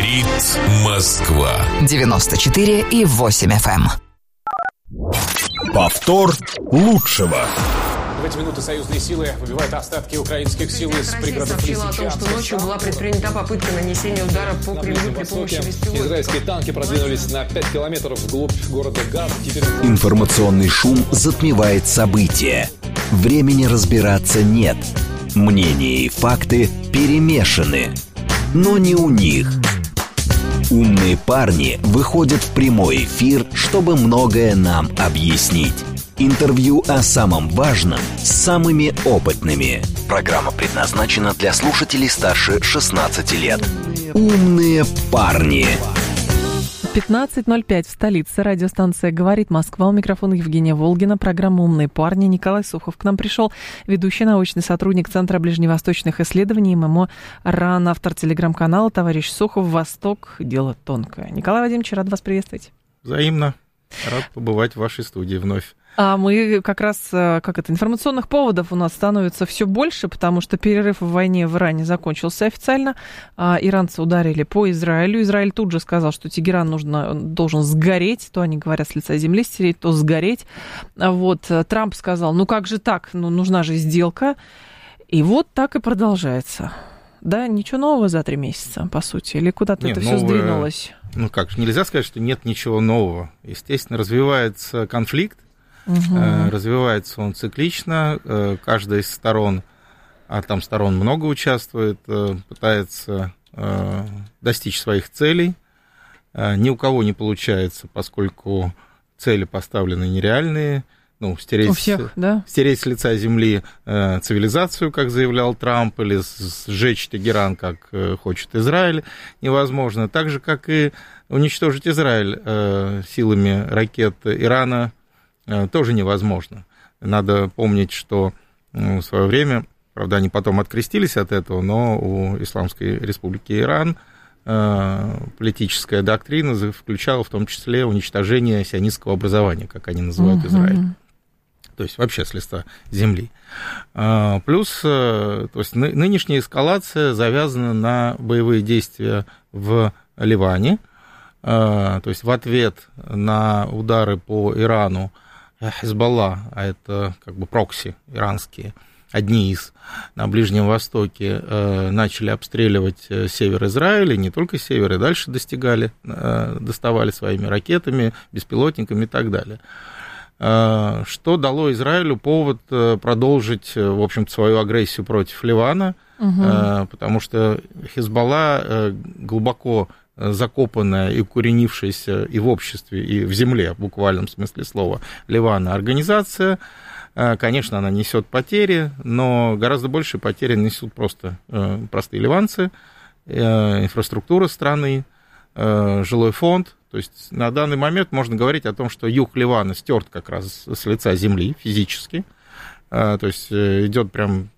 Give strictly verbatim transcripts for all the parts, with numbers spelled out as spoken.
Говорит Москва. девяносто четыре и восемь эф эм. Повтор лучшего. В эти минуты союзные силы выбивают остатки украинских сил из пригородов сообщила о том, что ночью была предпринята попытка нанесения удара по Кремлю при помощи беспилотников. Израильские танки продвинулись на пять километров вглубь города Газ. Теперь... Информационный шум затмевает события. Времени разбираться нет. Мнения и факты перемешаны. Но не у них. Умные парни выходят в прямой эфир, чтобы многое нам объяснить. Интервью о самом важном с самыми опытными. Программа предназначена для слушателей старше шестнадцати лет. Умные парни. пятнадцать ноль пять в столице. Радиостанция «Говорит Москва». У микрофона Евгения Волгина. Программа «Умные парни». Николай Сухов к нам пришел. Ведущий научный сотрудник Центра ближневосточных исследований ММО РАН, автор телеграм-канала «Товарищ Сухов. Восток. Дело тонкое». Николай Вадимович, рад вас приветствовать. Взаимно. Рад побывать в вашей студии вновь. А мы как раз, как это, информационных поводов у нас становится все больше, потому что перерыв в войне в Иране закончился официально. Иранцы ударили по Израилю. Израиль тут же сказал, что Тегеран нужно, должен сгореть. То они говорят, с лица земли стереть, то сгореть. Вот Трамп сказал, ну как же так, ну нужна же сделка. И вот так и продолжается. Да, ничего нового за три месяца, по сути? Или куда-то Нет, это новое... все сдвинулось? Ну как же, нельзя сказать, что нет ничего нового. Естественно, развивается конфликт. Угу. Развивается он циклично, каждая из сторон, а там сторон много участвует, пытается достичь своих целей. Ни у кого не получается, поскольку цели поставлены нереальные. Ну, стереть, у всех, да? стереть с лица земли цивилизацию, как заявлял Трамп, или сжечь Тегеран, как хочет Израиль, невозможно. Так же, как и уничтожить Израиль силами ракет Ирана, тоже невозможно. Надо помнить, что в свое время, правда, они потом открестились от этого, но у Исламской Республики Иран политическая доктрина включала в том числе уничтожение сионистского образования, как они называют uh-huh. Израиль. То есть вообще с лица земли. Плюс, то есть нынешняя эскалация завязана на боевые действия в Ливане. То есть в ответ на удары по Ирану Хизбалла, а это как бы прокси иранские, одни из, на Ближнем Востоке, э, начали обстреливать север Израиля, не только север, и дальше достигали, э, доставали своими ракетами, беспилотниками и так далее. Э, что дало Израилю повод продолжить, в общем-то, свою агрессию против Ливана, угу. э, потому что Хизбалла э, глубоко закопанная и укоренившаяся и в обществе, и в земле, в буквальном смысле слова, Ливана организация. Конечно, она несет потери, но гораздо большие потери несут просто простые ливанцы, инфраструктура страны, жилой фонд. То есть на данный момент можно говорить о том, что юг Ливана стерт как раз с лица земли физически. То есть идет прям,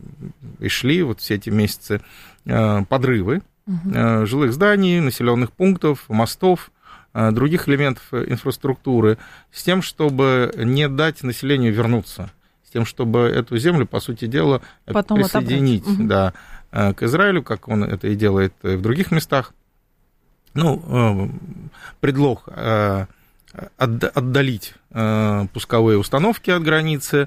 и шли вот все эти месяцы подрывы Uh-huh. жилых зданий, населенных пунктов, мостов, других элементов инфраструктуры, с тем, чтобы не дать населению вернуться, с тем, чтобы эту землю, по сути дела, потом присоединить uh-huh. да, к Израилю, как он это и делает в других местах. Ну, предлог отдалить пусковые установки от границы,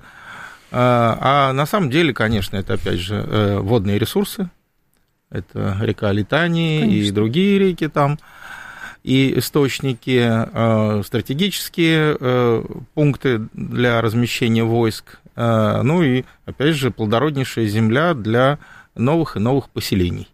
а на самом деле, конечно, это, опять же, водные ресурсы. Это река Литани, конечно, и другие реки там, и источники, стратегические пункты для размещения войск, ну и, опять же, плодороднейшая земля для новых и новых поселений.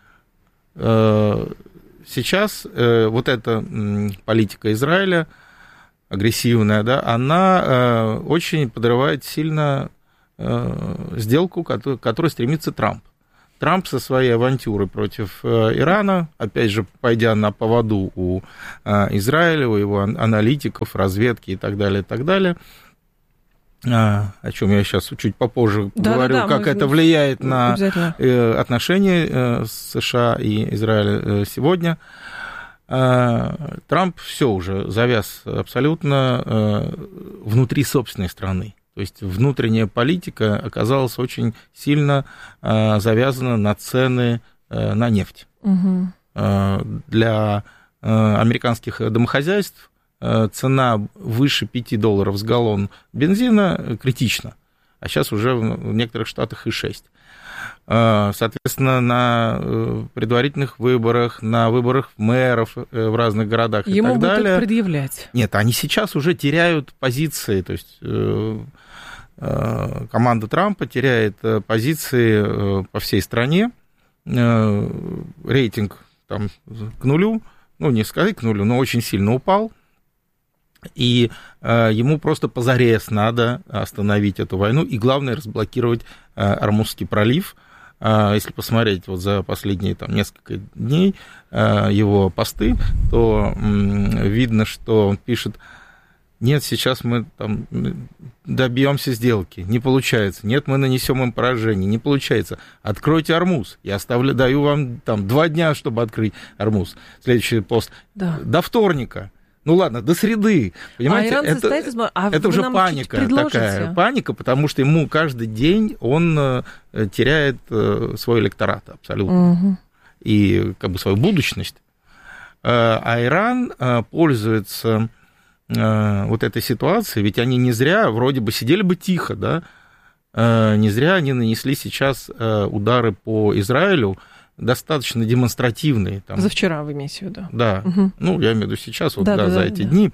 Сейчас вот эта политика Израиля, агрессивная, да, она очень подрывает сильно сделку, к которой стремится Трамп. Трамп со своей авантюрой против Ирана, опять же, пойдя на поводу у Израиля, у его аналитиков, разведки и так далее, и так далее, о чем я сейчас чуть попозже да, говорю, да, да, как мы... это влияет на отношения США и Израиля сегодня. Трамп все уже завяз абсолютно внутри собственной страны. То есть внутренняя политика оказалась очень сильно завязана на цены на нефть. Угу. для американских домохозяйств цена выше пяти долларов с галлон бензина критична, а сейчас уже в некоторых штатах и шесть. Соответственно, на предварительных выборах, на выборах мэров в разных городах Ему и так далее... Ему будут предъявлять. Нет, они сейчас уже теряют позиции, то есть команда Трампа теряет позиции по всей стране, рейтинг там к нулю, ну, не сказать к нулю, но очень сильно упал, и ему просто позарез надо остановить эту войну, и главное разблокировать Ормузский пролив. Если посмотреть вот за последние там, несколько дней его посты, то видно, что он пишет: нет, сейчас мы там добьемся сделки, не получается. Нет, мы нанесем им поражение, не получается. Откройте Ормуз. Я оставлю, даю вам там два дня, чтобы открыть Ормуз. Следующий пост. Да. До вторника. Ну ладно, до среды. Понимаете, а это, стоит, а это уже паника такая. Паника, потому что ему каждый день он теряет свой электорат абсолютно. Угу. И как бы свою будущность. А Иран пользуется вот этой ситуацией, ведь они не зря вроде бы сидели бы тихо, да, не зря они нанесли сейчас удары по Израилю, достаточно демонстративные. Там. Завчера вы имеете в виду? Да, угу. Ну, я имею в виду сейчас, вот, да, да, да, за да, эти да. дни.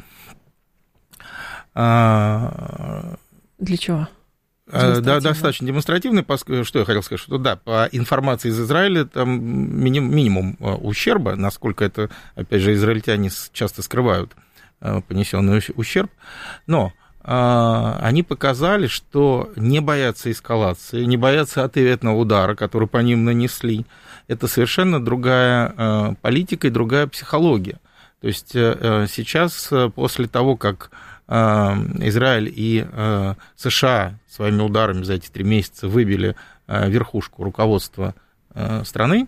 Для чего? Да, достаточно демонстративный, что я хотел сказать, что да, по информации из Израиля там минимум, минимум ущерба, насколько это, опять же, израильтяне часто скрывают понесенный ущерб, но они показали, что не боятся эскалации, не боятся ответного удара, который по ним нанесли. Это совершенно другая политика и другая психология. То есть сейчас, после того, как Израиль и США своими ударами за эти три месяца выбили верхушку руководства страны,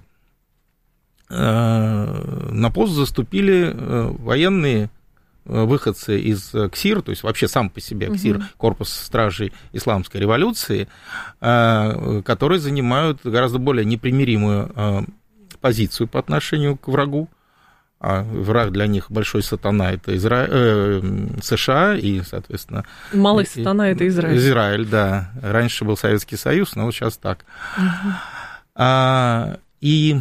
на пост заступили военные выходцы из КСИР, то есть вообще сам по себе КСИР, угу. Корпус стражей исламской революции, которые занимают гораздо более непримиримую позицию по отношению к врагу. А враг для них большой сатана — это Изра... э, США и, соответственно... Малый сатана — это Израиль. Израиль, да. Раньше был Советский Союз, но вот сейчас так. Угу. А, и...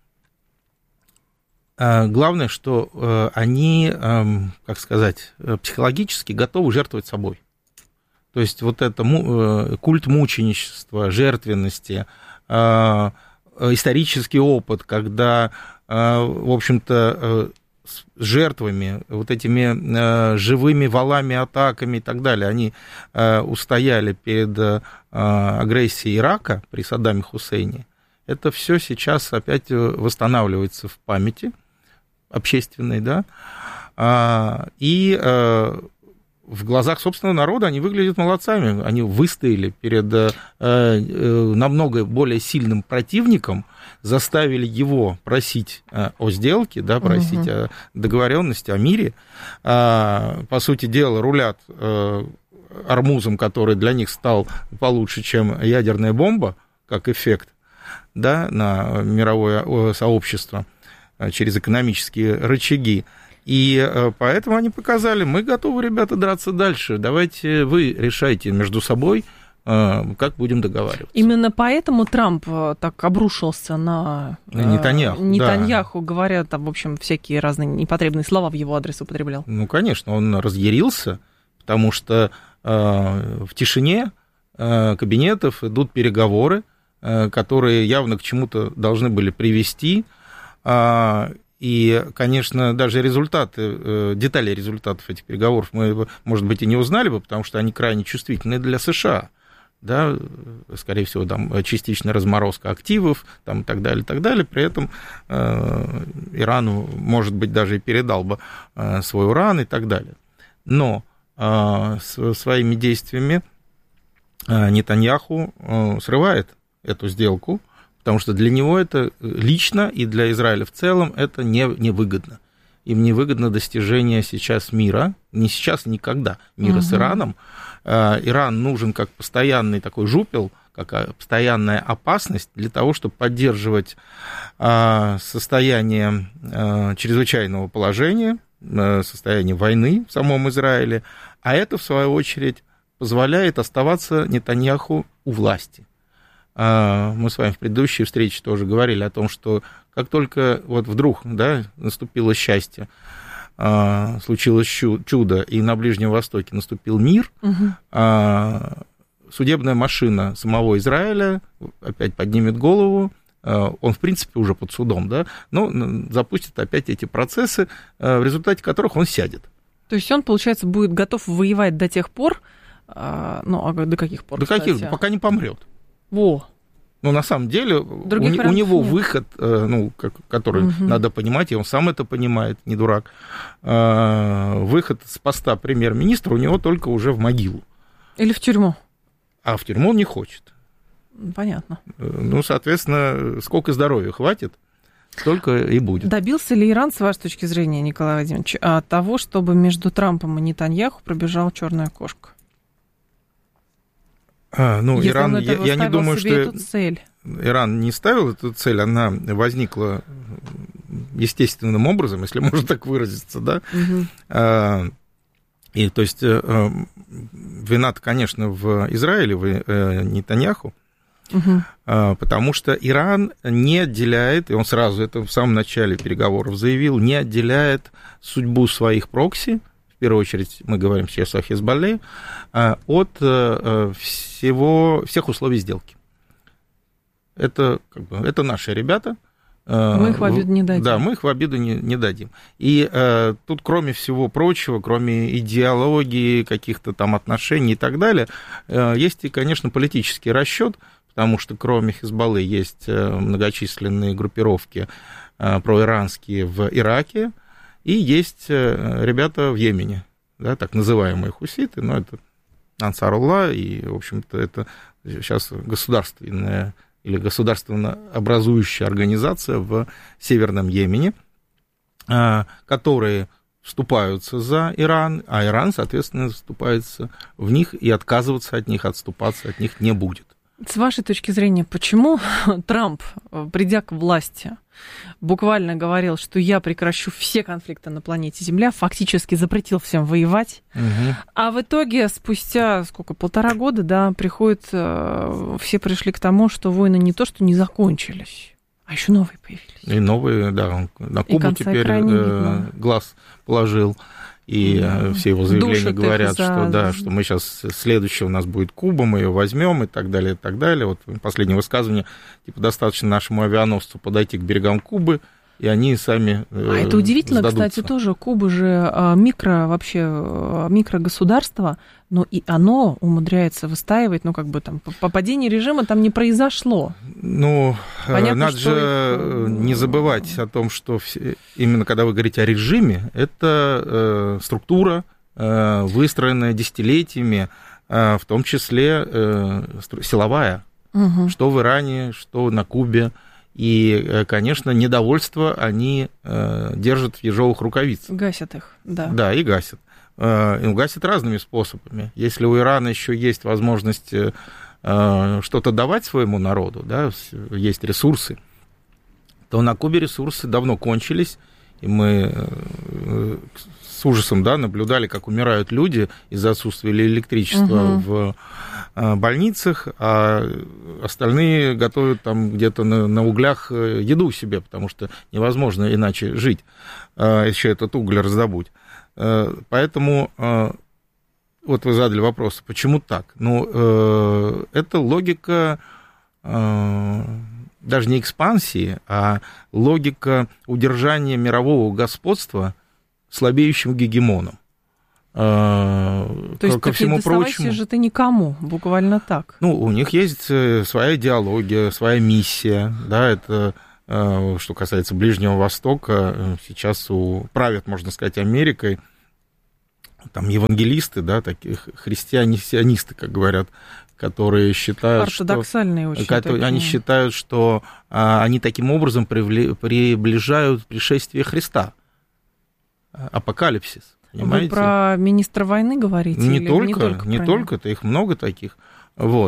Главное, что они, как сказать, психологически готовы жертвовать собой. То есть вот это культ мученичества, жертвенности, исторический опыт, когда, в общем-то, с жертвами, вот этими живыми валами, атаками и так далее, они устояли перед агрессией Ирака при Саддаме Хусейне. Это все сейчас опять восстанавливается в памяти общественной, да, и в глазах собственного народа они выглядят молодцами, они выстояли перед намного более сильным противником, заставили его просить о сделке, да, просить угу. о договоренности, о мире, по сути дела рулят Ормузом, который для них стал получше, чем ядерная бомба, как эффект, да, на мировое сообщество через экономические рычаги. И поэтому они показали: мы готовы, ребята, драться дальше. Давайте вы решайте между собой, как будем договариваться. Именно поэтому Трамп так обрушился на Нетаньяху, Нетаньяху, да. говоря там, в общем, всякие разные непотребные слова в его адрес употреблял. Ну, конечно, он разъярился, потому что в тишине кабинетов идут переговоры, которые явно к чему-то должны были привести. И, конечно, даже результаты, детали результатов этих переговоров мы, может быть, и не узнали бы, потому что они крайне чувствительны для США. Да, скорее всего, там частичная разморозка активов там, и так далее, и так далее. При этом э, Ирану, может быть, даже и передал бы э, свой уран и так далее. Но э, с, своими действиями э, Нетаньяху э, срывает эту сделку, потому что для него это лично и для Израиля в целом это не, невыгодно. Им невыгодно достижение сейчас мира, не сейчас, никогда, мира угу. с Ираном. Иран нужен как постоянный такой жупел, как постоянная опасность для того, чтобы поддерживать э, состояние э, чрезвычайного положения, э, состояние войны в самом Израиле, а это, в свою очередь, позволяет оставаться Нетаньяху у власти. Э, мы с вами в предыдущей встрече тоже говорили о том, что как только вот вдруг, да, наступило счастье, э, случилось чудо, и на Ближнем Востоке наступил мир, угу. э, судебная машина самого Израиля опять поднимет голову, он, в принципе, уже под судом, да, но запустит опять эти процессы, в результате которых он сядет. То есть он, получается, будет готов воевать до тех пор, ну, а до каких пор? До каких, пока не помрет. Во. Но на самом деле у, у него нет. Выход, ну, который угу. надо понимать, и он сам это понимает, не дурак, выход с поста премьер-министра у него только уже в могилу. Или в тюрьму. А в тюрьму он не хочет. Понятно. Ну, соответственно, сколько здоровья хватит, столько и будет. Добился ли Иран, с вашей точки зрения, Николай Владимирович, от того, чтобы между Трампом и Нетаньяху пробежала черная кошка? А, ну, Если Иран, он я, я не думаю, что эту цель. Иран не ставил эту цель, она возникла естественным образом, если можно так выразиться, да. Угу. А, и, то есть, вина-то, конечно, в Израиле, в Нетаньяху, угу. потому что Иран не отделяет, и он сразу это в самом начале переговоров заявил, не отделяет судьбу своих прокси, в первую очередь мы говорим сейчас о Хизбалле, от всего, всех условий сделки. Это, как бы, это наши ребята. Мы их в обиду не дадим. Да, мы их в обиду не, не дадим. И э, тут, кроме всего прочего, кроме идеологии, каких-то там отношений и так далее, э, есть и, конечно, политический расчет, потому что кроме Хизбаллы есть многочисленные группировки э, проиранские в Ираке, и есть э, ребята в Йемене, да, так называемые хуситы, но это Ансарулла, и, в общем-то, это сейчас государственная или государственно образующая организация в Северном Йемене, которые вступаются за Иран, а Иран, соответственно, вступается в них, и отказываться от них, отступаться от них не будет. С вашей точки зрения, почему Трамп, придя к власти, буквально говорил, что я прекращу все конфликты на планете Земля, фактически запретил всем воевать, угу. а в итоге спустя, сколько, полтора года, да, приходит, все пришли к тому, что войны не то, что не закончились, а еще новые появились. И новые, да, он на Кубу теперь глаз положил. И mm-hmm. все его заявления Душат говорят, за... что да, что мы сейчас, следующее у нас будет Куба, мы ее возьмем и так далее, и так далее. Вот последнее высказывание, типа, достаточно нашему авианосцу подойти к берегам Кубы, и они сами А э, это удивительно, сдадутся. Кстати, тоже Куба же микро, вообще микрогосударство, но и оно умудряется выстаивать, ну, как бы там, попадение режима там не произошло. Ну, Понятно, надо что... же не забывать о том, что все, именно когда вы говорите о режиме, это э, структура, э, выстроенная десятилетиями, э, в том числе э, силовая, угу. что в Иране, что на Кубе. И, конечно, недовольство они э, держат в ежовых рукавицах. Гасят их, да. Да, и гасят. Э, и гасят разными способами. Если у Ирана еще есть возможность э, что-то давать своему народу, да, есть ресурсы, то на Кубе ресурсы давно кончились, и мы э, с ужасом, да, наблюдали, как умирают люди из-за отсутствия электричества угу. в э, больницах, а остальные готовят там где-то на, на углях еду себе, потому что невозможно иначе жить, э, еще этот уголь раздобыть. Э, поэтому э, вот вы задали вопрос, почему так? Ну, э, это логика э, даже не экспансии, а логика удержания мирового господства слабеющим гегемоном. То есть ко всему прочему же ты никому, буквально так. Ну, у них есть своя идеология, своя миссия, да, это что касается Ближнего Востока, сейчас у, правят, можно сказать, Америкой, там евангелисты, да, такие христиане-сионисты, как говорят, которые считают, ортодоксальные что, очень которые, они считают, что а, они таким образом приближают пришествие Христа, апокалипсис. Понимаете? Вы про министра войны говорите? Не или только, не только, не только, это их много таких. Вот.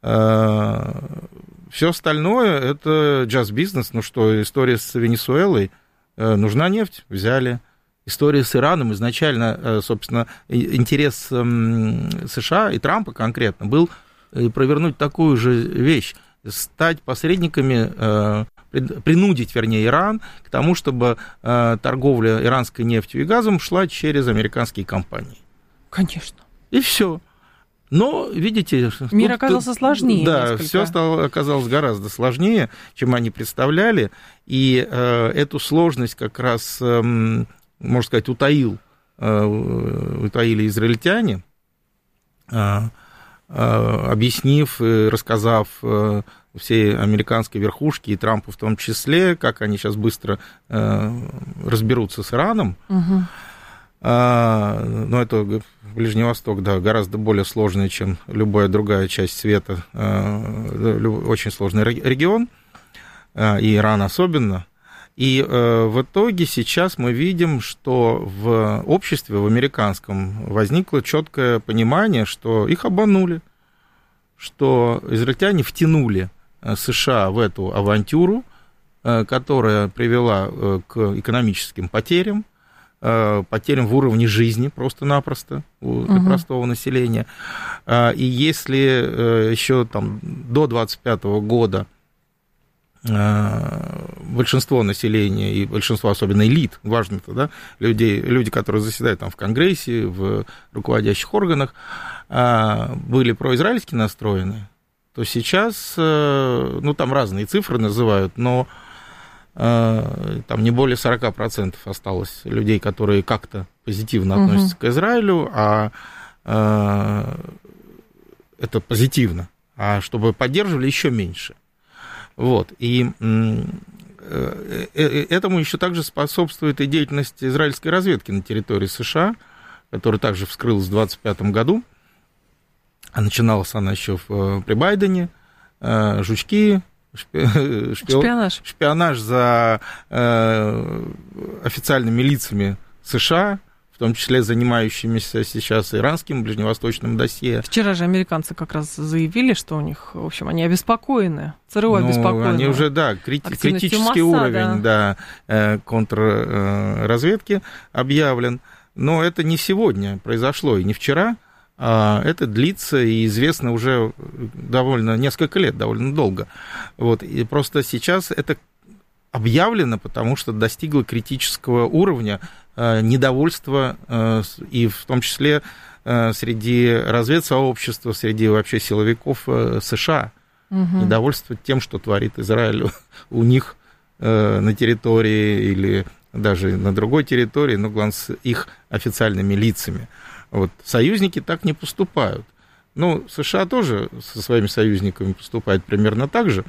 Все остальное – это джаз-бизнес. Ну что, история с Венесуэлой, нужна нефть, взяли. История с Ираном изначально, собственно, интерес США и Трампа конкретно был провернуть такую же вещь, стать посредниками, принудить, вернее, Иран к тому, чтобы торговля иранской нефтью и газом шла через американские компании. Конечно. И все. Но, видите... Мир тут, оказался сложнее. Да, несколько. все стало, оказалось гораздо сложнее, чем они представляли. И э, эту сложность как раз, э, можно сказать, утаил, э, утаили израильтяне, э, э, объяснив и рассказав э, всей американской верхушке, и Трампу в том числе, как они сейчас быстро э, разберутся с Ираном. Угу. А, но это Ближний Восток, да, гораздо более сложный, чем любая другая часть света, очень сложный регион, и Иран особенно. И в итоге сейчас мы видим, что в обществе, в американском, возникло четкое понимание, что их обманули, что израильтяне втянули США в эту авантюру, которая привела к экономическим потерям, потерям в уровне жизни просто-напросто у uh-huh. простого населения. И если еще там, до двадцать пятого года большинство населения и большинство, особенно элит, важно-то, да, людей, люди, которые заседают там в Конгрессе, в руководящих органах, были произраильски настроены, то сейчас, ну, там разные цифры называют, но там не более сорок процентов осталось людей, которые как-то позитивно относятся uh-huh. к Израилю, а, а это позитивно, а чтобы поддерживали, еще меньше. Вот. И этому еще также способствует и деятельность израильской разведки на территории США, которая также вскрылась в двадцать пятом году, а начиналась она еще в, при Байдене, жучки, Шпи... Шпионаж. Шпионаж за э, официальными лицами США, в том числе занимающимися сейчас иранским ближневосточным досье. Вчера же американцы как раз заявили, что у них, в общем, они обеспокоены, ЦРУ ну, обеспокоены. Они уже, да, крити... критический Моссада. Уровень да, контрразведки объявлен, но это не сегодня произошло и не вчера. Это длится и известно уже довольно несколько лет, довольно долго. Вот. И просто сейчас это объявлено, потому что достигло критического уровня недовольства, и в том числе среди разведсообщества, среди вообще силовиков США. Угу. Недовольство тем, что творит Израиль у них на территории или даже на другой территории, но главное, с их официальными лицами. Вот. Союзники так не поступают. Ну, США тоже со своими союзниками поступают примерно так же,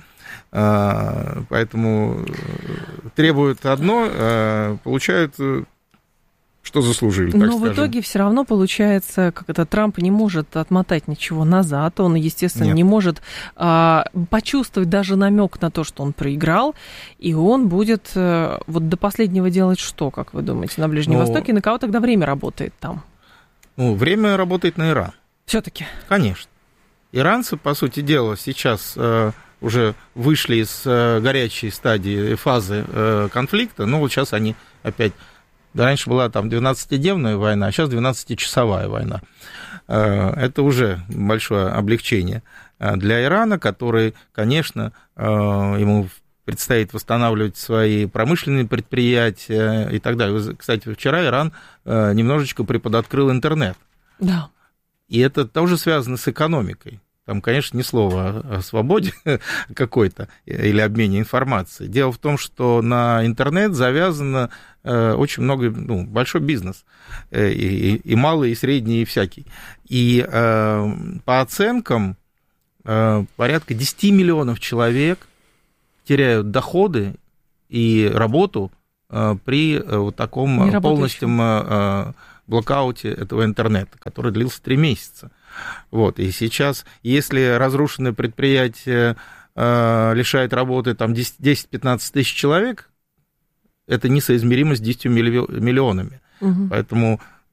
поэтому требуют одно, получают, что заслужили, так Но скажем. в итоге все равно получается, как это, Трамп не может отмотать ничего назад, он, естественно, Нет. не может а, почувствовать даже намек на то, что он проиграл, и он будет а, вот до последнего делать что, как вы думаете, на Ближнем ну, Востоке, и на кого тогда время работает там? Ну, время работает на Иран. Все-таки. Конечно. Иранцы, по сути дела, сейчас э, уже вышли из э, горячей стадии, фазы э, конфликта, но вот сейчас они опять... Да, раньше была там двенадцатидневная война, а сейчас двенадцатичасовая война. Э, это уже большое облегчение для Ирана, который, конечно, э, ему предстоит восстанавливать свои промышленные предприятия и так далее. Кстати, вчера Иран немножечко приподоткрыл интернет. Да. И это тоже связано с экономикой. Там, конечно, ни слова о свободе какой-то или обмене информацией. Дело в том, что на интернет завязано очень много, ну, большой бизнес. И, и, и малый, и средний, и всякий. И по оценкам порядка десять миллионов человек теряют доходы и работу при вот таком полностью блокауте этого интернета, который длился три месяца. Вот. И сейчас, если разрушенное предприятие лишает работы там десять-пятнадцать тысяч человек, это несоизмеримо с десятью миллионами. Угу. Поэтому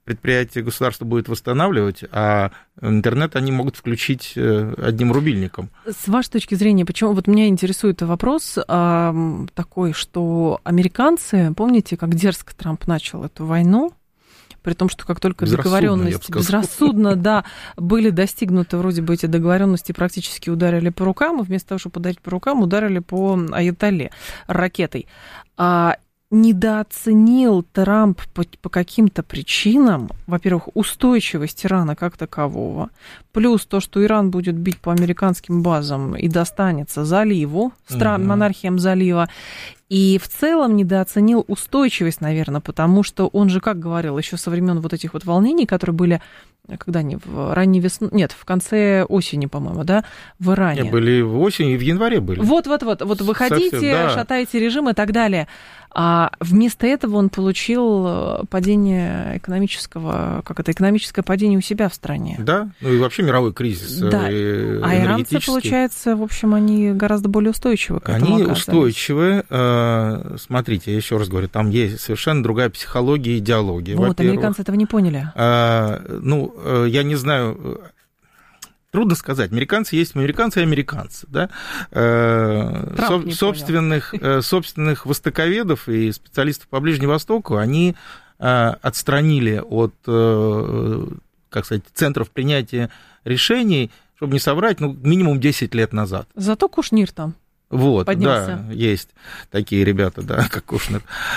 предприятие государство будет восстанавливать, а интернет они могут включить одним рубильником. С вашей точки зрения, почему вот меня интересует вопрос а, такой, что американцы, помните, как дерзко Трамп начал эту войну, при том, что как только договоренности безрассудно, да, были достигнуты вроде бы эти договоренности, практически ударили по рукам, и вместо того, чтобы ударить по рукам, ударили по Аятолле ракетой. А, недооценил Трамп по, по каким-то причинам, во-первых, устойчивость Ирана как такового, плюс то, что Иран будет бить по американским базам и достанется заливу, стран, mm-hmm. монархиям залива, и в целом недооценил устойчивость, наверное, потому что он же, как говорил, еще со времен вот этих вот волнений, которые были, когда они, в ранней весной, нет, в конце осени, по-моему, да, в Иране. Нет, были в осени и в январе были. Вот-вот-вот, вот вы хотите, да. шатаете режим и так далее. А вместо этого он получил падение экономического, как это, экономическое падение у себя в стране. Да, ну и вообще мировой кризис. Да. А иранцы, получается, в общем, они гораздо более устойчивы к этому Они оказались. устойчивы. Смотрите, я еще раз говорю, там есть совершенно другая психология и идеология. Вот, американцы этого не поняли. Ну, я не знаю... Трудно сказать. Американцы есть американцы и американцы. Да? Со- собственных, собственных востоковедов и специалистов по Ближнему Востоку они отстранили от, как сказать, центров принятия решений, чтобы не соврать, ну, минимум десять лет назад. Зато Кушнир там вот, поднялся. Да, есть такие ребята, да, как Кушнир.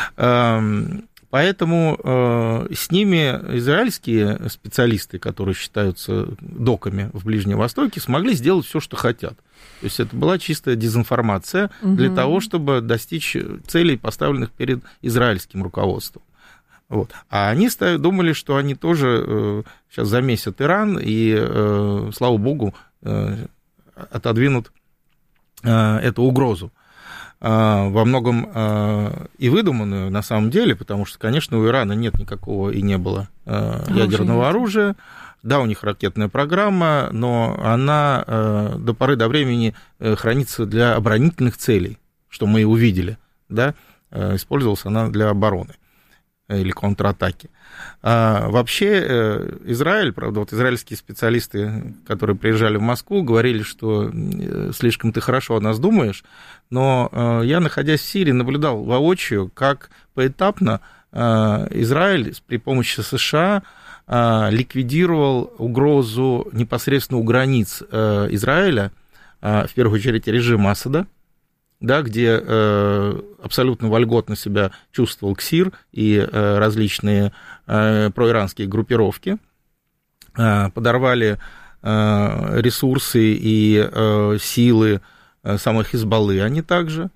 Поэтому э, с ними израильские специалисты, которые считаются доками в Ближнем Востоке, смогли сделать все, что хотят. То есть это была чистая дезинформация угу. для того, чтобы достичь целей, поставленных перед израильским руководством. Вот. А они ставят, думали, что они тоже э, сейчас замесят Иран и, э, слава богу, э, отодвинут э, эту угрозу. Во многом и выдуманную на самом деле, потому что, конечно, у Ирана нет никакого и не было ядерного оружия. Да, у них ракетная программа, но она до поры до времени хранится для оборонительных целей, что мы и увидели. Да? Использовалась она для обороны или контратаки. А вообще Израиль, правда, вот израильские специалисты, которые приезжали в Москву, говорили, что слишком ты хорошо о нас думаешь, но я, находясь в Сирии, наблюдал воочию, как поэтапно Израиль при помощи США ликвидировал угрозу непосредственно у границ Израиля, в первую очередь режима Асада, да, где э, абсолютно вольготно себя чувствовал КСИР и э, различные э, проиранские группировки, э, подорвали э, ресурсы и э, силы э, самой Хизбаллы, они также.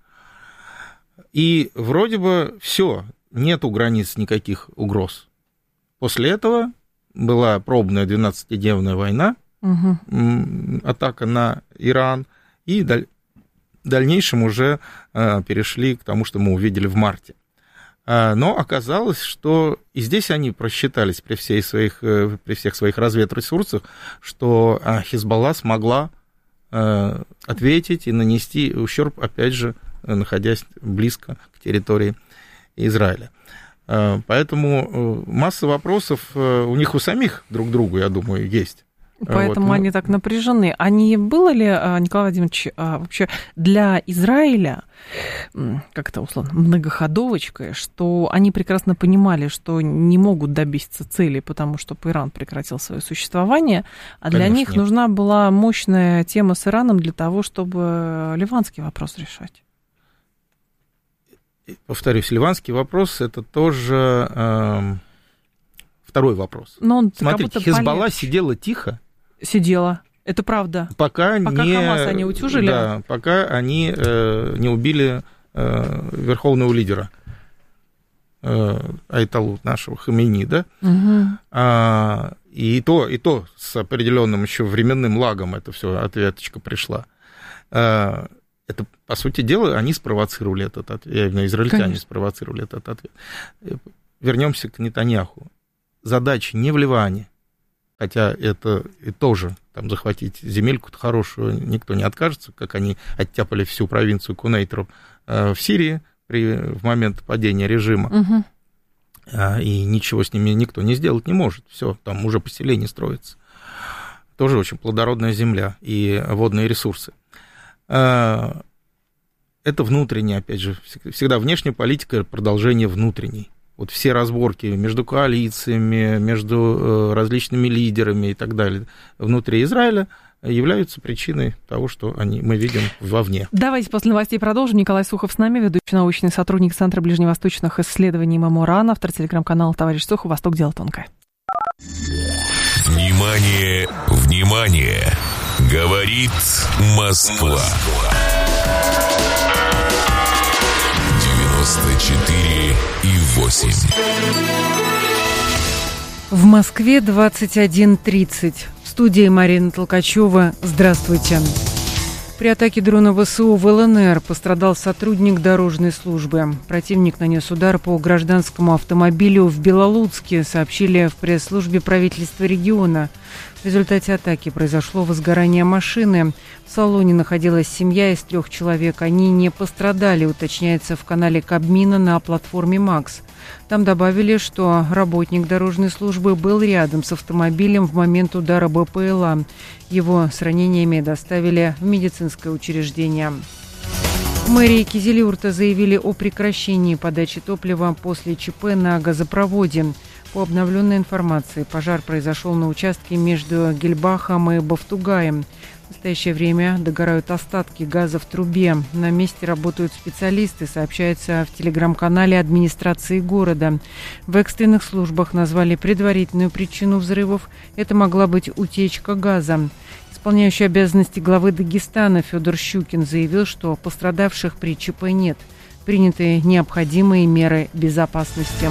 И вроде бы все, нет у границ никаких угроз. После этого была пробная двенадцатидневная война, угу. атака на Иран, и даль... в дальнейшем уже э, перешли к тому, что мы увидели в марте. А, но оказалось, что и здесь они просчитались при, всей своих, э, при всех своих разведресурсах, что э, Хизбалла смогла э, ответить и нанести ущерб, опять же, находясь близко к территории Израиля. Э, поэтому э, масса вопросов э, у них у самих друг к другу, я думаю, есть. Поэтому вот, ну... они так напряжены. А не было ли, Николай Владимирович, вообще для Израиля, как это условно, многоходовочкой, что они прекрасно понимали, что не могут добиться цели, потому что Иран прекратил свое существование, а для Конечно, них нет. нужна была мощная тема с Ираном для того, чтобы ливанский вопрос решать? Повторюсь, ливанский вопрос – это тоже э, второй вопрос. Но он Смотрите, Хизбалла полегче. сидела тихо. Сидела. Это правда. Пока, пока не, Хамас они утюжили? Да, пока они э, не убили э, верховного лидера э, Айталу, нашего Хамейни, да? Угу. А, и, то, и то с определенным еще временным лагом это все ответочка пришла. А, это, по сути дела, они спровоцировали этот ответ. Именно израильтяне Конечно. спровоцировали этот ответ. Вернемся к Нетаньяху. Задача не в Ливане, хотя это и тоже там, захватить земельку-то хорошую никто не откажется, как они оттяпали всю провинцию Кунейтру э, в Сирии при, в момент падения режима. Угу. и ничего с ними никто не сделать не может. Все, там уже поселение строится. Тоже очень плодородная земля и водные ресурсы. Это внутреннее, опять же, всегда внешняя политика, продолжение внутренней. Вот все разборки между коалициями, между различными лидерами и так далее внутри Израиля являются причиной того, что они, мы видим вовне. Давайте после новостей продолжим. Николай Сухов с нами, ведущий научный сотрудник Центра ближневосточных исследований ММОРАН, автор телеграм-канала «Товарищ Сухов. Восток. Дело тонкое». Внимание, внимание! Говорит Москва. девяносто четыре и восемь. В Москве двадцать один тридцать. В студии Марина Толкачева. Здравствуйте. При атаке дрона ВСУ в ЛНР пострадал сотрудник дорожной службы. Противник нанес удар по гражданскому автомобилю в Белолуцке, сообщили в пресс-службе правительства региона. В результате атаки произошло возгорание машины. В салоне находилась семья из трех человек. Они не пострадали, уточняется в канале Кабмина на платформе «Макс». Там добавили, что работник дорожной службы был рядом с автомобилем в момент удара БПЛА. Его с ранениями доставили в медицинское учреждение. В мэрии Кизилюрта заявили о прекращении подачи топлива после ЧП на газопроводе. По обновленной информации, пожар произошел на участке между Гельбахом и Бафтугаем. В настоящее время догорают остатки газа в трубе. На месте работают специалисты, сообщается в телеграм-канале администрации города. В экстренных службах назвали предварительную причину взрывов. Это могла быть утечка газа. Исполняющий обязанности главы Дагестана Федор Щукин заявил, что пострадавших при ЧП нет. Приняты необходимые меры безопасности.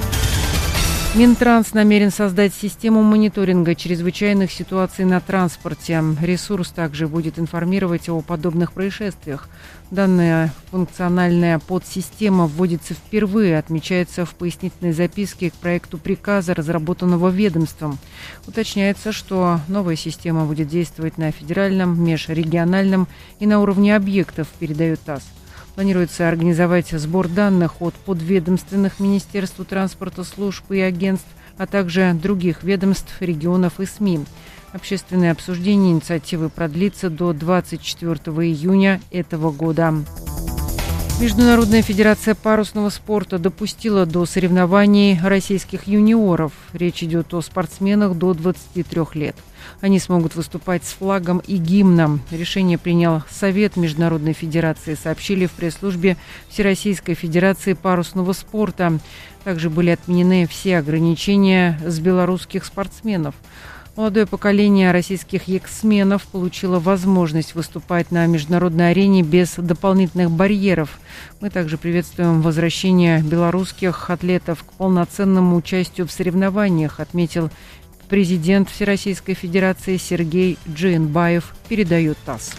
Минтранс намерен создать систему мониторинга чрезвычайных ситуаций на транспорте. Ресурс также будет информировать о подобных происшествиях. Данная функциональная подсистема вводится впервые, отмечается в пояснительной записке к проекту приказа, разработанного ведомством. Уточняется, что новая система будет действовать на федеральном, межрегиональном и на уровне объектов, передает ТАСС. Планируется организовать сбор данных от подведомственных Министерству транспорта, служб и агентств, а также других ведомств, регионов и СМИ. Общественное обсуждение инициативы продлится до двадцать четвёртого июня этого года. Международная федерация парусного спорта допустила до соревнований российских юниоров. Речь идет о спортсменах до двадцати трёх лет. Они смогут выступать с флагом и гимном. Решение принял Совет Международной федерации, сообщили в пресс-службе Всероссийской федерации парусного спорта. Также были отменены все ограничения с белорусских спортсменов. Молодое поколение российских яхтсменов получило возможность выступать на международной арене без дополнительных барьеров. Мы также приветствуем возвращение белорусских атлетов к полноценному участию в соревнованиях, отметил президент Всероссийской Федерации Сергей Джиенбаев, передает ТАСС.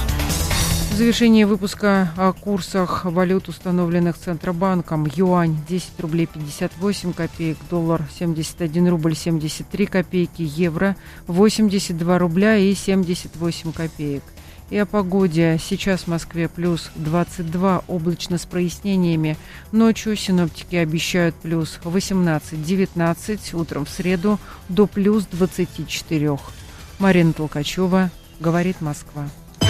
В завершении выпуска о курсах валют, установленных Центробанком. Юань десять рублей пятьдесят восемь копеек, доллар семьдесят один рубль семьдесят три копейки, евро восемьдесят два рубля и семьдесят восемь копеек. И о погоде. Сейчас в Москве плюс двадцать два, облачно с прояснениями. Ночью синоптики обещают плюс восемнадцать-девятнадцать, утром в среду до плюс двадцати четырёх. Марина Толкачева, говорит Москва.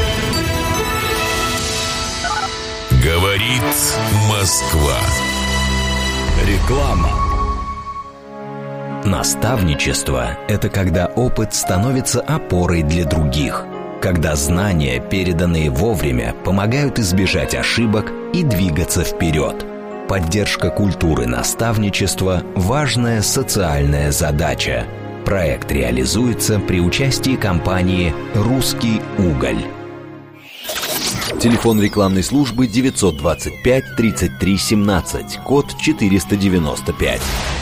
Говорит Москва. Реклама. Наставничество – это когда опыт становится опорой для других. Когда знания, переданные вовремя, помогают избежать ошибок и двигаться вперед. Поддержка культуры наставничества – важная социальная задача. Проект реализуется при участии компании «Русский уголь». Телефон рекламной службы девятьсот двадцать пять тридцать три семнадцать, код четыреста девяносто пять.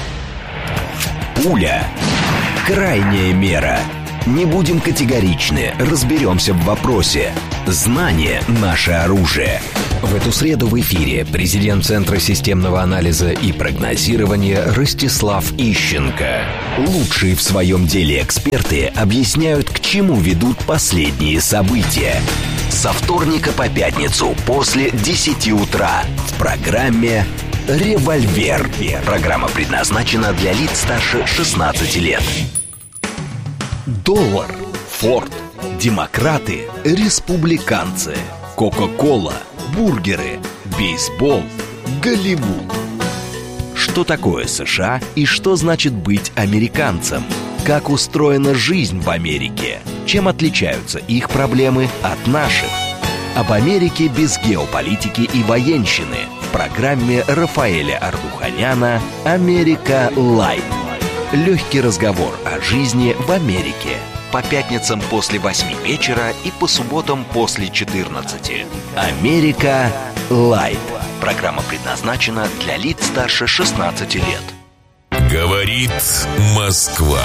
Пуля. Крайняя мера. Не будем категоричны, разберемся в вопросе. Знание – наше оружие. В эту среду в эфире президент Центра системного анализа и прогнозирования Ростислав Ищенко. Лучшие в своем деле эксперты объясняют, к чему ведут последние события. Со вторника по пятницу после десяти утра в программе «Револьвер». Программа предназначена для лиц старше шестнадцати лет. Доллар, Форд, демократы, республиканцы, Кока-кола, бургеры, бейсбол, Голливуд. Что такое США и что значит быть американцем? Как устроена жизнь в Америке? Чем отличаются их проблемы от наших? Об Америке без геополитики и военщины в программе Рафаэля Ардуханяна «Америка Лайт». Легкий разговор о жизни в Америке. По пятницам после восьми вечера и по субботам после четырнадцати. «Америка Лайт». Программа предназначена для лиц старше шестнадцати лет. Говорит Москва.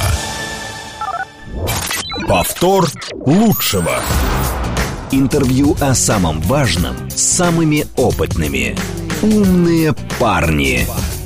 Повтор лучшего. Интервью о самом важном с самыми опытными. Умные парни.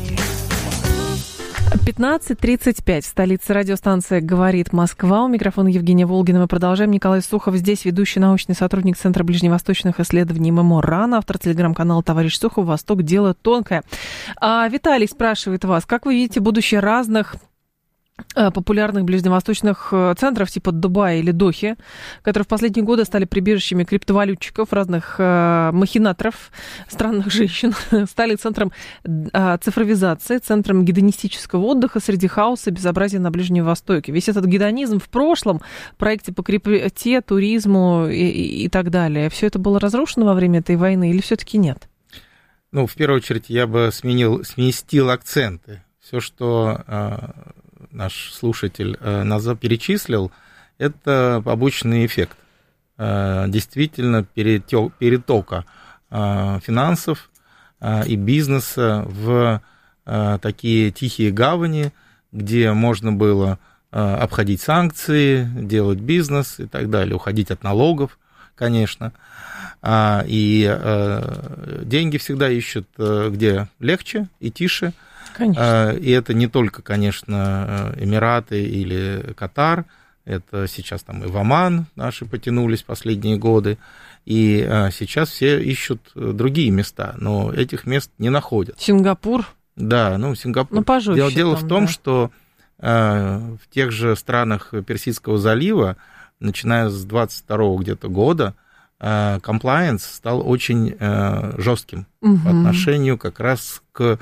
пятнадцать тридцать пять. Столица, радиостанция «Говорит Москва». У микрофона Евгения Волгина. Мы продолжаем. Николай Сухов здесь, ведущий научный сотрудник Центра ближневосточных исследований ММО РАН, автор телеграм-канала «Товарищ Сухов. Восток. Дело тонкое». А, Виталий спрашивает вас, как вы видите будущее разных популярных ближневосточных центров типа Дубая или Дохи, которые в последние годы стали прибежищами криптовалютчиков, разных э, махинаторов, странных женщин, стали центром э, цифровизации, центром гедонистического отдыха среди хаоса и безобразия на Ближнем Востоке. Весь этот гедонизм в прошлом, проекте по крипте, туризму и, и, и так далее, все это было разрушено во время этой войны или все-таки нет? Ну, в первую очередь, я бы сменил, сместил акценты. Все, что э, наш слушатель э, назад перечислил, это побочный эффект. Э, действительно, перетё, перетока э, финансов э, и бизнеса в э, такие тихие гавани, где можно было э, обходить санкции, делать бизнес и так далее, уходить от налогов, конечно. А, и э, деньги всегда ищут, э, где легче и тише. Конечно. И это не только, конечно, Эмираты или Катар, это сейчас там и в Оман наши потянулись последние годы, и сейчас все ищут другие места, но этих мест не находят. Сингапур? Да, ну, Сингапур. Ну, пожестче Дело, дело там, в том, да. что в тех же странах Персидского залива, начиная с двадцать второго где-то года, комплаенс стал очень жестким угу. по отношению как раз к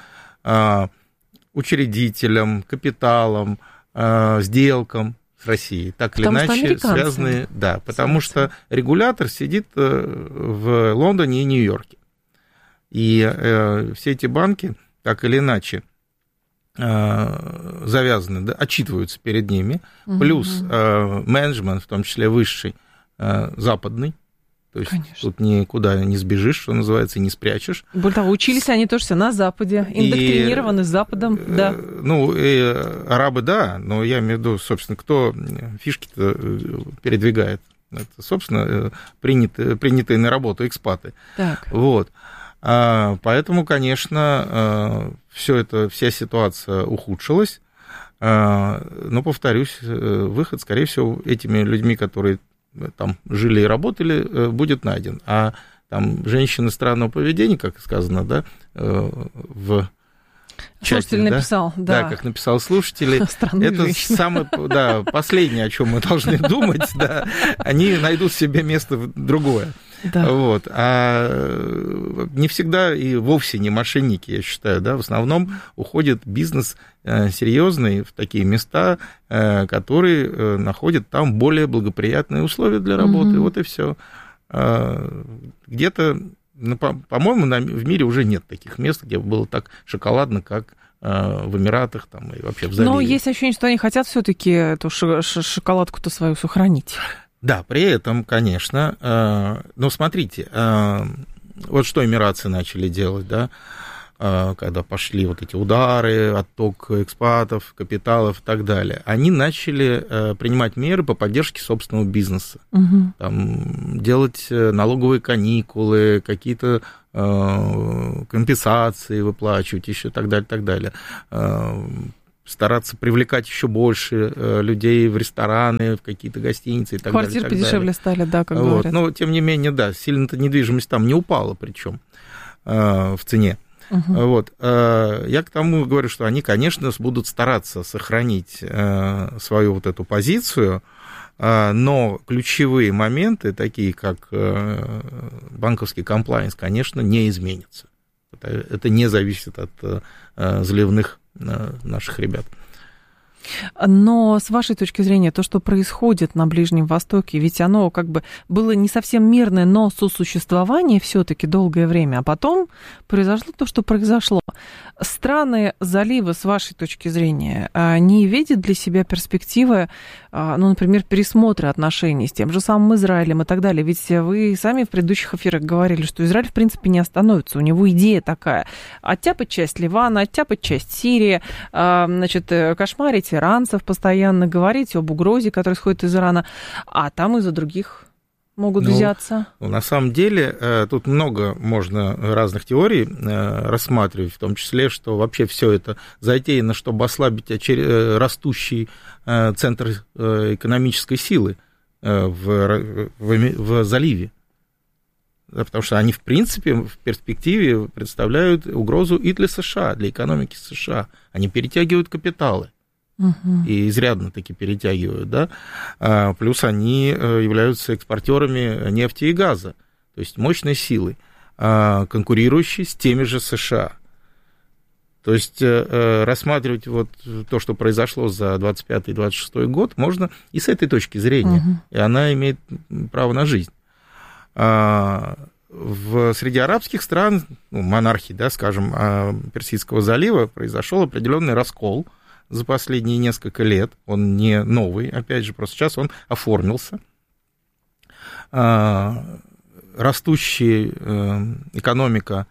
учредителям, капиталам, э, сделкам с Россией, так потому или иначе связанные, да, потому что регулятор сидит в Лондоне и Нью-Йорке. И э, все эти банки, так или иначе, э, завязаны, да, отчитываются перед ними, угу. плюс э, менеджмент, в том числе высший, э, западный. То есть Конечно. Тут никуда не сбежишь, что называется, и не спрячешь. Более того, учились они тоже все на Западе, индоктринированы и, Западом, да. Ну, и арабы, да, но я имею в виду, собственно, кто фишки-то передвигает. Это, собственно, принятые, принятые на работу экспаты. Так. Вот. Поэтому, конечно, все это, вся ситуация ухудшилась. Но, повторюсь, выход, скорее всего, этими людьми, которые там жили и работали, будет найден. А там женщины странного поведения, как сказано, да, в чате, слушатель да? написал, да. Да, как написал слушатель. Странные это женщины. Самое, да, последнее, о чем мы должны думать, да. Они найдут себе место другое. Да. Вот. А не всегда и вовсе не мошенники, я считаю, да, в основном уходит бизнес серьезный в такие места, которые находят там более благоприятные условия для работы. Mm-hmm. Вот и все. Где-то, ну, по-моему, в мире уже нет таких мест, где было так шоколадно, как в Эмиратах там, и вообще в заливе. Но есть ощущение, что они хотят все-таки эту шоколадку-то свою сохранить. Да, при этом, конечно, но смотрите, вот что эмиратцы начали делать, да, когда пошли вот эти удары, отток экспатов, капиталов и так далее, они начали принимать меры по поддержке собственного бизнеса, угу. там, делать налоговые каникулы, какие-то компенсации выплачивать, еще и так далее, так далее. Стараться привлекать еще больше людей в рестораны, в какие-то гостиницы и так Квартиры далее. Квартиры подешевле стали, да, как вот. говорят. Но, тем не менее, да, сильно-то недвижимость там не упала, причем в цене. Угу. Вот. Я к тому говорю, что они, конечно, будут стараться сохранить свою вот эту позицию, но ключевые моменты, такие как банковский комплаенс, конечно, не изменятся. Это, это не зависит от заливных наших ребят. Но с вашей точки зрения, то, что происходит на Ближнем Востоке, ведь оно как бы было не совсем мирное, но сосуществование все-таки долгое время, а потом произошло то, что произошло. Страны залива, с вашей точки зрения, не видят для себя перспективы, ну, например, пересмотра отношений с тем же самым Израилем и так далее? Ведь вы сами в предыдущих эфирах говорили, что Израиль, в принципе, не остановится. У него идея такая: оттяпать часть Ливана, оттяпать часть Сирии, значит, кошмарить иранцев, постоянно говорить об угрозе, которая исходит из Ирана, а там из-за других могут ну, взяться. На самом деле тут много можно разных теорий рассматривать, в том числе, что вообще все это затеяно, чтобы ослабить растущий центр экономической силы в, в, в заливе. Потому что они, в принципе, в перспективе представляют угрозу и для США, для экономики США. Они перетягивают капиталы. Uh-huh. И изрядно таки перетягивают, да, а, плюс они являются экспортерами нефти и газа, то есть мощной силой, а, конкурирующей с теми же США. То есть а, рассматривать вот то, что произошло за двадцать пятый - двадцать шестой год, можно и с этой точки зрения, uh-huh. и она имеет право на жизнь. А, в, среди арабских стран, ну, монархий, да, скажем, Персидского залива, произошел определенный раскол за последние несколько лет. Он не новый, опять же, просто сейчас он оформился. Растущая экономика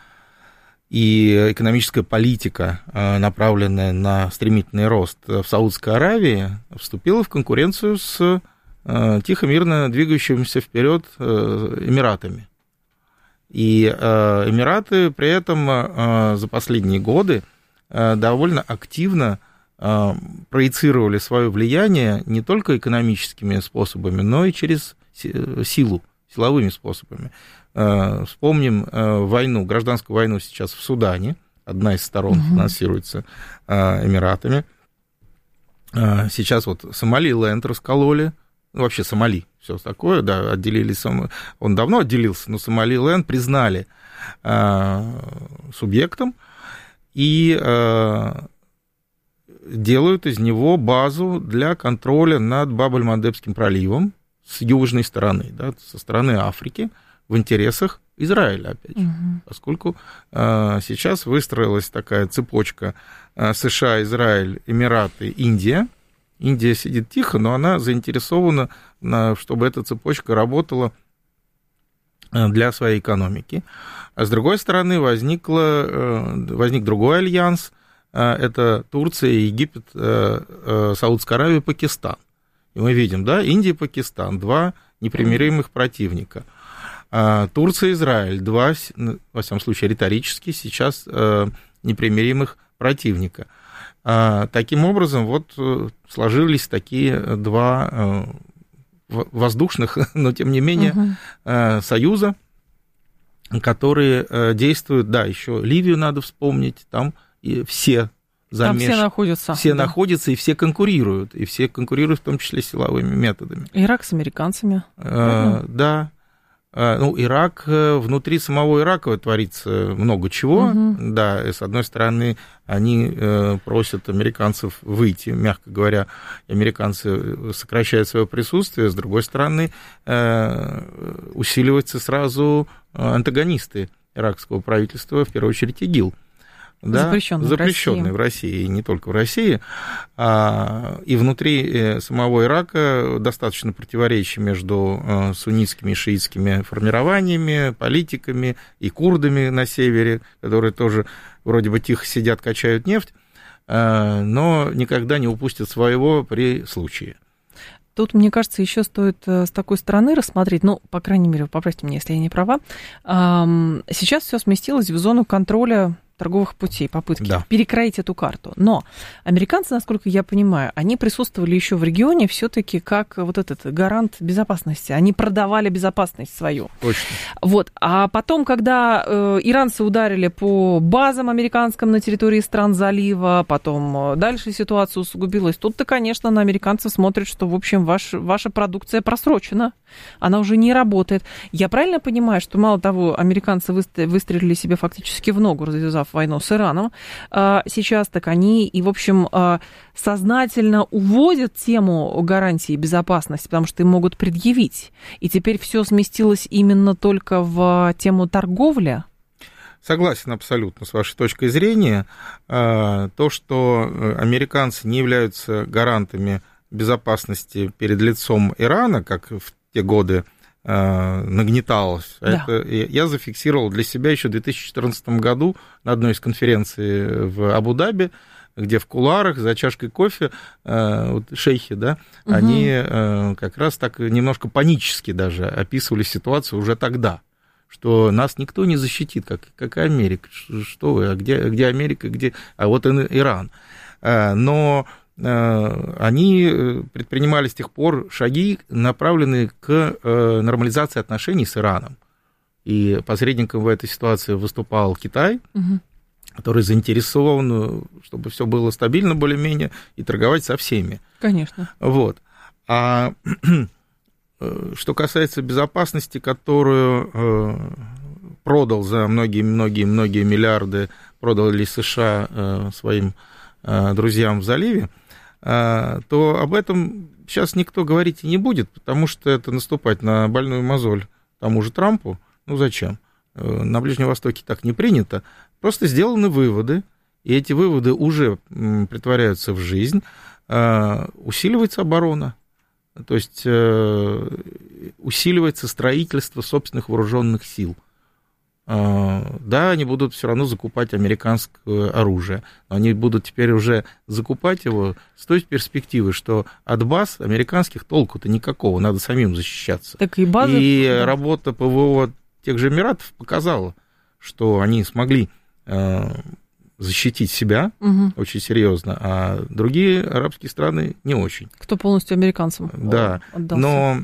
и экономическая политика, направленная на стремительный рост в Саудовской Аравии, вступила в конкуренцию с тихо-мирно двигающимися вперед Эмиратами. И Эмираты при этом за последние годы довольно активно проецировали свое влияние не только экономическими способами, но и через силу, силовыми способами. Вспомним войну, гражданскую войну сейчас в Судане. Одна из сторон угу. финансируется Эмиратами. Сейчас вот Сомалиленд раскололи. Ну, вообще Сомали, все такое, да, отделили. Он давно отделился, но Сомалиленд признали субъектом и делают из него базу для контроля над Баб-эль-Мандебским проливом с южной стороны, да, со стороны Африки, в интересах Израиля, опять же, угу. поскольку э, сейчас выстроилась такая цепочка э, США, Израиль, Эмираты, Индия. Индия сидит тихо, но она заинтересована, на, чтобы эта цепочка работала э, для своей экономики. А с другой стороны возникло, э, возник другой альянс. Это Турция, Египет, Саудовская Аравия, Пакистан. И мы видим, да, Индия и Пакистан, два непримиримых противника. Турция и Израиль, два, во всяком случае, риторически сейчас непримиримых противника. Таким образом, вот сложились такие два воздушных, но тем не менее, uh-huh. союза, которые действуют, да, еще Ливию надо вспомнить, там и все замеш... Там все находятся. Все да. находятся, и все конкурируют, и все конкурируют в том числе силовыми методами. Ирак с американцами. А, да. А, ну, Ирак, внутри самого Ирака творится много чего. Угу. Да, и с одной стороны, они просят американцев выйти, мягко говоря, американцы сокращают свое присутствие, с другой стороны, усиливаются сразу антагонисты иракского правительства, в первую очередь ИГИЛ. Да, запрещенный, запрещенный в России. в России, и не только в России, а, и внутри самого Ирака достаточно противоречий между суннитскими и шиитскими формированиями, политиками и курдами на севере, которые тоже вроде бы тихо сидят, качают нефть, но никогда не упустят своего при случае. Тут, мне кажется, еще стоит с такой стороны рассмотреть, ну, по крайней мере, поправьте меня, если я не права, сейчас все сместилось в зону контроля торговых путей, попытки да. перекроить эту карту. Но американцы, насколько я понимаю, они присутствовали еще в регионе все-таки как вот этот гарант безопасности. Они продавали безопасность свою. Точно. Вот. А потом, когда э, иранцы ударили по базам американским на территории стран залива, потом дальше ситуация усугубилась, тут-то, конечно, на американцев смотрят, что, в общем, ваш, ваша продукция просрочена, она уже не работает. Я правильно понимаю, что мало того, американцы выстрелили себе фактически в ногу, развязав войну с Ираном а, сейчас, так они и, в общем, а, сознательно уводят тему гарантии безопасности, потому что им могут предъявить. И теперь все сместилось именно только в тему торговли? Согласен абсолютно с вашей точкой зрения. То, что американцы не являются гарантами безопасности перед лицом Ирана, как в те годы нагнеталось, да. Это я зафиксировал для себя еще в две тысячи четырнадцатом году на одной из конференций в Абу-Даби, где в кулуарах за чашкой кофе вот, шейхи, да, угу. они как раз так немножко панически даже описывали ситуацию уже тогда, что нас никто не защитит, как, как Америка. Что вы, а где, где Америка, где... А вот Иран. Но они предпринимали с тех пор шаги, направленные к нормализации отношений с Ираном. И посредником в этой ситуации выступал Китай, угу. который заинтересован, чтобы все было стабильно более-менее, и торговать со всеми. Конечно. Вот. А что касается безопасности, которую продал за многие-многие-многие миллиарды, продал ли США своим друзьям в заливе, то об этом сейчас никто говорить и не будет, потому что это наступать на больную мозоль тому же Трампу. Ну, зачем? На Ближнем Востоке так не принято. Просто сделаны выводы, и эти выводы уже претворяются в жизнь. Усиливается оборона, то есть усиливается строительство собственных вооруженных сил. Да, они будут все равно закупать американское оружие, но они будут теперь уже закупать его с той перспективы, что от баз американских толку-то никакого, надо самим защищаться. Так и базы... И да. работа ПВО тех же Эмиратов показала, что они смогли защитить себя угу. очень серьезно, а другие арабские страны не очень. Кто полностью американцам да. отдался. Но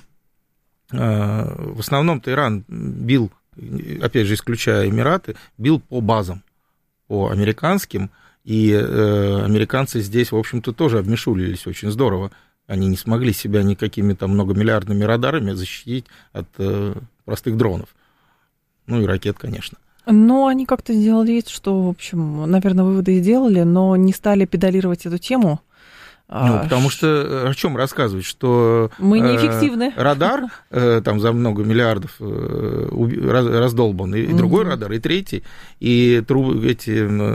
в основном-то Иран бил, опять же, исключая Эмираты, бил по базам, по американским, и э, американцы здесь, в общем-то, тоже обмешулились очень здорово. Они не смогли себя никакими там многомиллиардными радарами защитить от э, простых дронов. Ну и ракет, конечно. Но они как-то сделали вид, что, в общем, наверное, выводы сделали, но не стали педалировать эту тему. Ну, потому что о чем рассказывать, что мы неэффективны. Э, радар э, там за много миллиардов э, раз, раздолбан, и, и другой mm-hmm. радар, и третий, и трубы, эти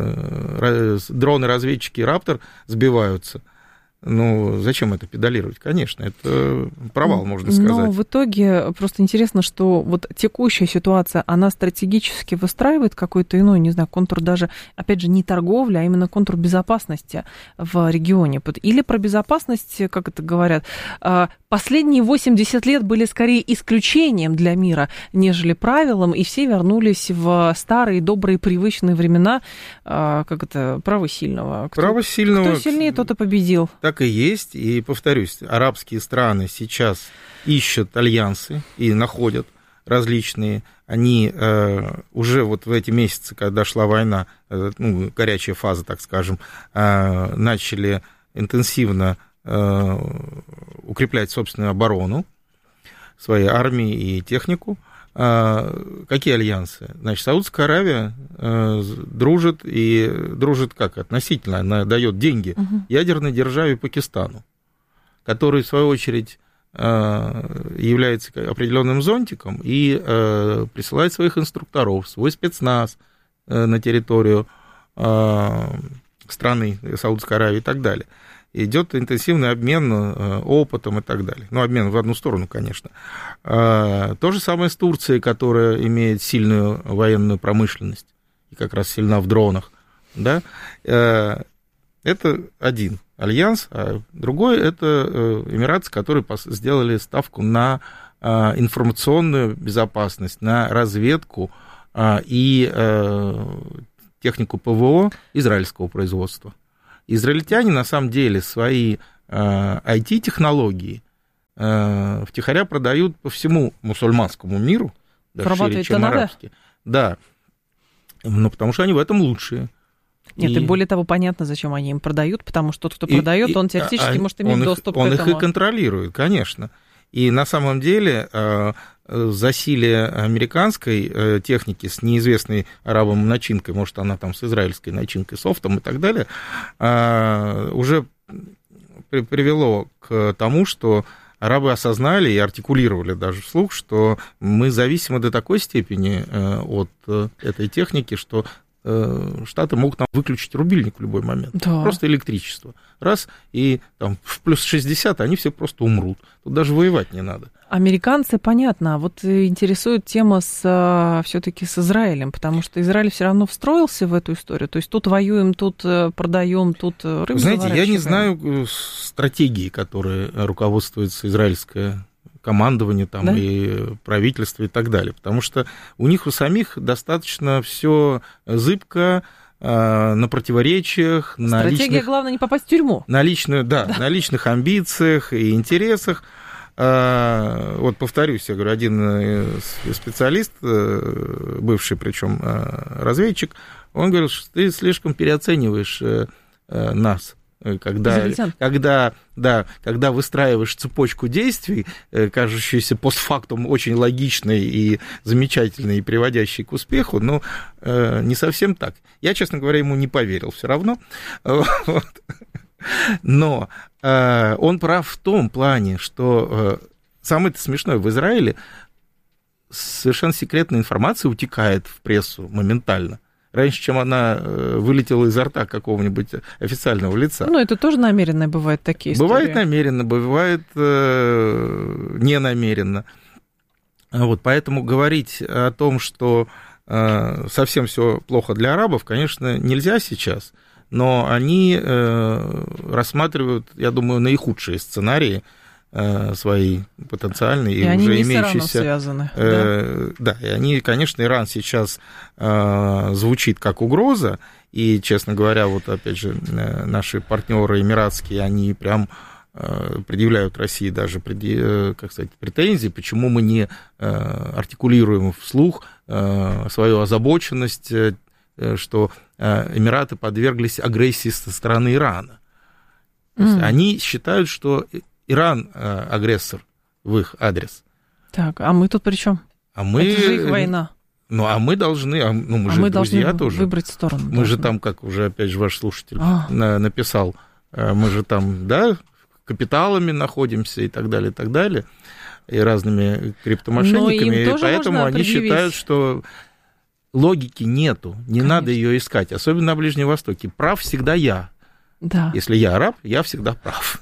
э, дроны-разведчики «Раптор» сбиваются. Ну, зачем это педалировать? Конечно, это провал, можно сказать. Но в итоге просто интересно, что вот текущая ситуация, она стратегически выстраивает какой-то иной, не знаю, контур даже, опять же, не торговли, а именно контур безопасности в регионе. Или про безопасность, как это говорят, последние восемьдесят лет были скорее исключением для мира, нежели правилом, и все вернулись в старые, добрые, привычные времена, как это, право сильного. Кто, право сильного. Кто сильнее, тот и победил. Так и есть, и повторюсь, арабские страны сейчас ищут альянсы и находят различные, они э, уже вот в эти месяцы, когда шла война, э, ну, горячая фаза, так скажем, э, начали интенсивно э, укреплять собственную оборону, своей армии и технику. Э, какие альянсы? Значит, Саудовская Аравия э, дружит, и дружит как? Относительно, она дает деньги угу. ядерной державе Пакистану, который, в свою очередь, э, является определенным зонтиком и э, присылает своих инструкторов, свой спецназ э, на территорию э, страны Саудовской Аравии и так далее. Идет интенсивный обмен опытом и так далее. Ну, обмен в одну сторону, конечно. То же самое с Турцией, которая имеет сильную военную промышленность и как раз сильна в дронах. Да? Это один альянс, а другой – это эмиратцы, которые сделали ставку на информационную безопасность, на разведку и технику ПВО израильского производства. Израильтяне, на самом деле, свои ай ти-технологии втихаря продают по всему мусульманскому миру, даже шире, чем арабский. Да, ну, потому что они в этом лучшие. Нет, и, и более того, понятно, зачем они им продают, потому что тот, кто продает, и, он теоретически и, может иметь он доступ их, к этому. Он их и контролирует, конечно. И на самом деле засилие американской техники с неизвестной арабам начинкой, может, она там с израильской начинкой, софтом и так далее, уже привело к тому, что арабы осознали и артикулировали даже вслух, что мы зависимы до такой степени от этой техники, что Штаты могут нам выключить рубильник в любой момент. Да. Просто электричество. Раз, и там в плюс шестьдесят они все просто умрут. Тут даже воевать не надо. Американцы, понятно. Вот интересует тема с, все-таки с Израилем, потому что Израиль все равно встроился в эту историю. То есть тут воюем, тут продаем, тут рыбу Знаете, я не знаю стратегии, которой руководствуется израильская командование там, да? И правительство и так далее, потому что у них у самих достаточно все зыбко, э, на противоречиях, Стратегия, на личных... главное, не попасть в тюрьму. На, личную, да, да. на личных амбициях и интересах. Э, вот повторюсь, я говорю, один специалист, бывший причем разведчик, он говорил, что ты слишком переоцениваешь нас. Когда, когда, да, когда выстраиваешь цепочку действий, кажущуюся постфактум очень логичной и замечательной, и приводящей к успеху, но не совсем так. Я, честно говоря, ему не поверил все равно. Вот. Но он прав в том плане, что самое-то смешное, в Израиле совершенно секретная информация утекает в прессу моментально. Раньше, чем она вылетела изо рта какого-нибудь официального лица. Ну, это тоже намеренно бывает такие истории. Бывает намеренно, бывает э, ненамеренно. Вот, поэтому говорить о том, что э, совсем все плохо для арабов, конечно, нельзя сейчас, но они э, рассматривают, я думаю, наихудшие сценарии свои потенциальные и, и уже имеющиеся. Связаны, э, да? да, и они, конечно, Иран сейчас э, звучит как угроза, и, честно говоря, вот опять же наши партнеры эмиратские, они прям э, предъявляют России даже преди, как сказать, претензии, почему мы не э, артикулируем вслух э, свою озабоченность, э, что э, Эмираты подверглись агрессии со стороны Ирана. То есть mm. они считают, что Иран э, агрессор в их адрес. Так, а мы тут при чем? А мы... Это же их война. Ну, а мы должны, а, ну, мы а же мы друзья должны тоже. Выбрать сторону. Мы должны. же там, как уже опять же ваш слушатель а. на, написал, мы же там, да, капиталами находимся и так далее, и так далее, и разными криптомошенниками, и поэтому они считают, что логики нету, не Конечно. Надо ее искать, особенно на Ближнем Востоке. Прав всегда я. Да. Если я араб, я всегда прав.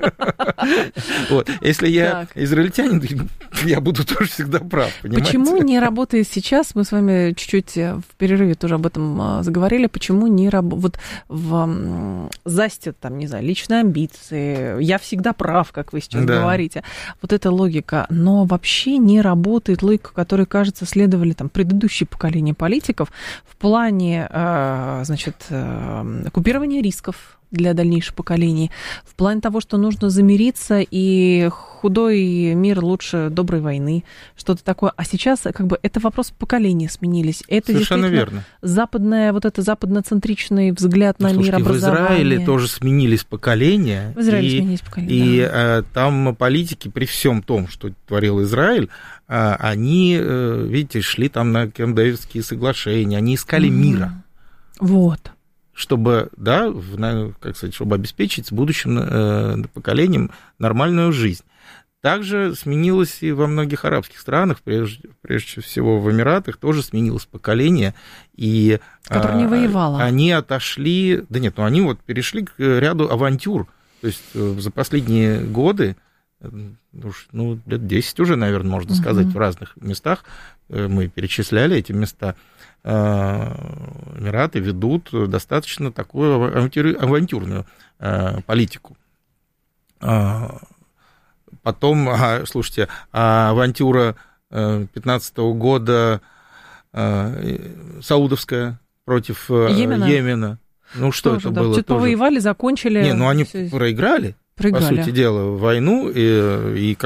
Вот. Если я израильтянин, я буду тоже всегда прав. Почему не работает сейчас, мы с вами чуть-чуть в перерыве тоже об этом заговорили, почему не работает, вот в засте, там, не знаю, личные амбиции, я всегда прав, как вы сейчас да. говорите, вот эта логика, но вообще не работает логика, которой, кажется, следовали там предыдущие поколения политиков в плане, значит, купирования рисков для дальнейших поколений, в плане того, что нужно замириться, и худой мир лучше доброй войны, что-то такое. А сейчас как бы это вопрос поколения сменились. Это совершенно верно. Западная, вот это западноцентричный взгляд ну, на слушайте, мир, образование. В Израиле тоже сменились поколения. В Израиле и, сменились поколения, И да. а, там политики при всем том, что творил Израиль, а, они, видите, шли там на Кэмп-Дэвидские соглашения, они искали mm-hmm. мира. Вот. Чтобы, да, как сказать, чтобы обеспечить будущим э, поколениям нормальную жизнь. Также сменилось и во многих арабских странах, прежде, прежде всего в Эмиратах, тоже сменилось поколение. И, которое не воевало. Они отошли, да нет, ну они вот перешли к ряду авантюр. То есть за последние годы, ну, лет десять уже, наверное, можно uh-huh. сказать, в разных местах, мы перечисляли эти места, Эмираты ведут достаточно такую авантюрную политику. Потом, слушайте, авантюра пятнадцатого года саудовская против Йемена. Йемена. Ну, что тоже, это да. было? Что-то тоже... повоевали, закончили. Не, ну они Всё... проиграли, проиграли, по сути дела, войну, и, и